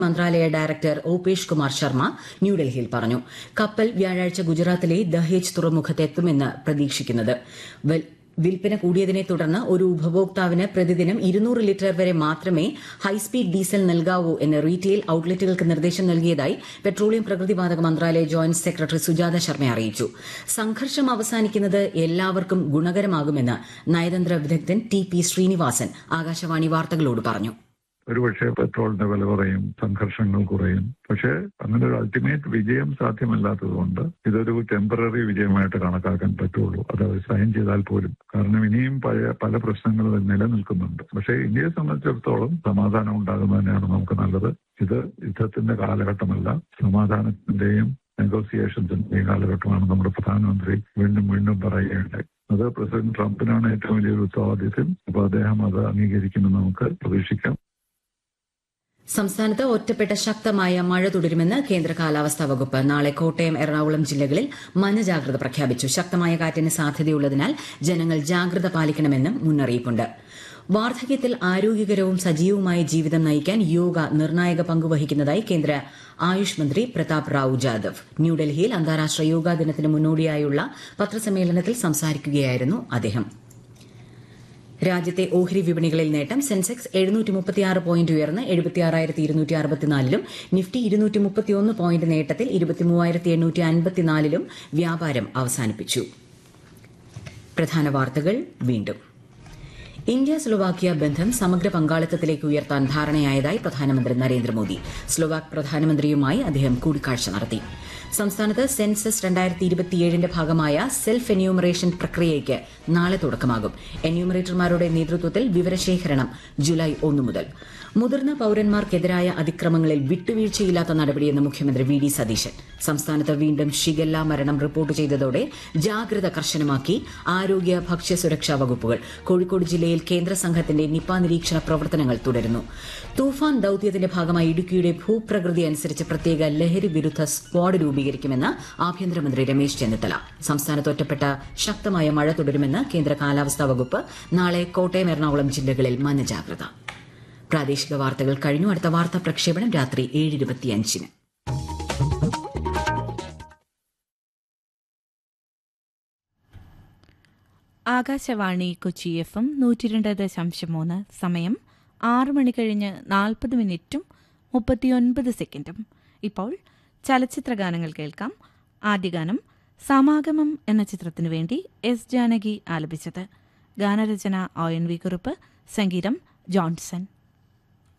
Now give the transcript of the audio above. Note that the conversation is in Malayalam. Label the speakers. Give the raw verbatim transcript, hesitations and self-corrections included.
Speaker 1: മന്ത്രാലയ ഡയറക്ടർ ഓപേഷ് കുമാർ ശർമ്മ ന്യൂഡൽഹിയിൽ പറഞ്ഞു. കപ്പൽ വ്യാഴാഴ്ച ഗുജറാത്തിലെ ദഹേജ് തുറമുഖത്ത് എത്തുമെന്ന് പ്രതീക്ഷിക്കുന്നത്. വിൽപ്പന കൂടിയതിനെ തുടർന്ന് ഒരു ഉപഭോക്താവിന് പ്രതിദിനം ഇരുന്നൂറ് ലിറ്റർ വരെ മാത്രമേ ഹൈസ്പീഡ് ഡീസൽ നൽകാവൂ എന്ന് റീറ്റെയിൽ ഔട്ട്ലെറ്റുകൾക്ക് നിർദ്ദേശം നൽകിയതായി പെട്രോളിയം പ്രകൃതിവാതക മന്ത്രാലയ ജോയിന്റ് സെക്രട്ടറി സുജാത ശർമ്മ അറിയിച്ചു. സംഘർഷം അവസാനിക്കുന്നത് എല്ലാവർക്കും ഗുണകരമാകുമെന്ന് നയതന്ത്ര വിദഗ്ധൻ ടി പി ശ്രീനിവാസൻ ആകാശവാണി വാർത്തകളോട് പറഞ്ഞു.
Speaker 2: ഒരുപക്ഷെ പെട്രോളിന്റെ വില കുറയും, സംഘർഷങ്ങൾ കുറയും. പക്ഷേ അങ്ങനെ ഒരു അൾട്ടിമേറ്റ് വിജയം സാധ്യമല്ലാത്തതുകൊണ്ട് ഇതൊരു ടെമ്പററി വിജയമായിട്ട് കണക്കാക്കാൻ പറ്റുള്ളൂ. അത് അവർ സൈൻ ചെയ്താൽ പോലും. കാരണം ഇനിയും പഴയ പല പ്രശ്നങ്ങളും നിലനിൽക്കുന്നുണ്ട്. പക്ഷേ ഇന്ത്യയെ സംബന്ധിച്ചിടത്തോളം സമാധാനം ഉണ്ടാകുന്നത് തന്നെയാണ് നമുക്ക് നല്ലത്. ഇത് യുദ്ധത്തിന്റെ കാലഘട്ടമല്ല, സമാധാനത്തിന്റെയും നെഗോസിയേഷൻസിന്റെയും കാലഘട്ടമാണ് നമ്മുടെ പ്രധാനമന്ത്രി വീണ്ടും വീണ്ടും പറയുകയുണ്ടായി. അത് പ്രസിഡന്റ് ട്രംപിനാണ് ഏറ്റവും വലിയൊരു ഉത്തരവാദിത്യം. അപ്പോൾ അദ്ദേഹം അത് അംഗീകരിക്കുമെന്ന് നമുക്ക് പ്രതീക്ഷിക്കാം.
Speaker 1: സംസ്ഥാനത്ത് ഒറ്റപ്പെട്ട ശക്തമായ മഴ തുടരുമെന്ന് കേന്ദ്ര കാലാവസ്ഥാ വകുപ്പ്. നാളെ കോട്ടയം, എറണാകുളം ജില്ലകളിൽ മഞ്ഞ ജാഗ്രത പ്രഖ്യാപിച്ചു. ശക്തമായ കാറ്റിന് സാധ്യതയുള്ളതിനാൽ ജനങ്ങൾ ജാഗ്രത പാലിക്കണമെന്നും മുന്നറിയിപ്പുണ്ട്. വാർദ്ധക്യത്തിൽ ആരോഗ്യകരവും സജീവവുമായ ജീവിതം നയിക്കാൻ യോഗ നിർണായക പങ്കുവഹിക്കുന്നതായി കേന്ദ്ര ആയുഷ് മന്ത്രി പ്രതാപ് റാവു ജാദവ്. ന്യൂഡൽഹിയിൽ അന്താരാഷ്ട്ര യോഗാ ദിനത്തിന് മുന്നോടിയായുള്ള പത്രസമ്മേളനത്തിൽ സംസാരിക്കുകയായിരുന്നു അദ്ദേഹം. രാജ്യത്തെ ഓഹരി വിപണികളിൽ നേട്ടം. സെൻസെക്സ് എഴുന്നൂറ്റി മുപ്പത്തിയാറ് പോയിന്റ് ഉയർന്ന് എഴുപത്തിയാറായിരത്തി ഇരുന്നൂറ്റി അറുപത്തിനാലിലും നിഫ്റ്റി ഇരുന്നൂറ്റി മുപ്പത്തിയൊന്ന് പോയിന്റ് നേട്ടത്തിൽ ഇരുപത്തിമൂവായിരത്തി എണ്ണൂറ്റി അൻപത്തിനാലിലും വ്യാപാരം അവസാനിപ്പിച്ചു. പ്രധാന വാർത്തകൾ വീണ്ടും. ഇന്ത്യ സ്ലൊവാക്യ ബന്ധം സമഗ്ര പങ്കാളിത്തത്തിലേക്ക് ഉയർത്താൻ ധാരണയായതായി പ്രധാനമന്ത്രി നരേന്ദ്രമോദി. സ്ലൊവാക് പ്രധാനമന്ത്രിയുമായി അദ്ദേഹം കൂടിക്കാഴ്ച നടത്തി. സംസ്ഥാനത്ത് സെൻസസ് രണ്ടായിരത്തി ഇരുപത്തിയേഴിന്റെ ഭാഗമായ സെൽഫ് എന്യൂമറേഷൻ പ്രക്രിയയ്ക്ക് നാളെ തുടക്കമാകും. എന്യൂമറേറ്റർമാരുടെ നേതൃത്വത്തിൽ വിവരശേഖരണം ജൂലൈ ഒന്ന് മുതൽ. മുതിർന്ന പൌരന്മാർക്കെതിരായ അതിക്രമങ്ങളിൽ വിട്ടുവീഴ്ചയില്ലാത്ത നടപടിയെന്ന് മുഖ്യമന്ത്രി വി ഡി സതീശൻ. സംസ്ഥാനത്ത് വീണ്ടും ഷിഗല്ല മരണം റിപ്പോർട്ട് ചെയ്തതോടെ ജാഗ്രത കർശനമാക്കി ആരോഗ്യ ഭക്ഷ്യസുരക്ഷാ വകുപ്പുകൾ. കോഴിക്കോട് ജില്ലയിൽ കേന്ദ്ര സംഘത്തിന്റെ നിപ നിരീക്ഷണ പ്രവർത്തനങ്ങൾ തുടരുന്നു. തൂഫാൻ ദൌത്യത്തിന്റെ ഭാഗമായി ഇടുക്കിയുടെ ഭൂപ്രകൃതി അനുസരിച്ച് പ്രത്യേക ലഹരി വിരുദ്ധ സ്ക്വാഡ് രൂപീകരിക്കുമെന്ന് ആഭ്യന്തരമന്ത്രി രമേശ് ചെന്നിത്തല. സംസ്ഥാനത്ത് ഒറ്റപ്പെട്ട ശക്തമായ മഴ തുടരുമെന്ന് കേന്ദ്ര കാലാവസ്ഥാ വകുപ്പ്. നാളെ കോട്ടയം, എറണാകുളം ജില്ലകളിൽ മഞ്ഞ ജാഗ്രത. പ്രാദേശിക വാർത്തകൾ കഴിഞ്ഞു. അടുത്ത വാർത്താ പ്രക്ഷേപണം രാത്രി ഏഴ് ഇരുപത്തിയഞ്ചിന്.
Speaker 3: ആകാശവാണി കൊച്ചി എഫ് എം നൂറ്റി രണ്ട് ദശാംശം മൂന്ന്. സമയം ആറ് മണി കഴിഞ്ഞ് നാൽപ്പത് മിനിറ്റും മുപ്പത്തിയൊൻപത് സെക്കൻഡും. ഇപ്പോൾ ചലച്ചിത്ര ഗാനങ്ങൾ കേൾക്കാം. ആദ്യ ഗാനം സമാഗമം എന്ന ചിത്രത്തിനു വേണ്ടി എസ് ജാനകി ആലപിച്ചത്. ഗാനരചന ഒ എൻ വി കുറുപ്പ്, സംഗീതം ജോൺസൺ.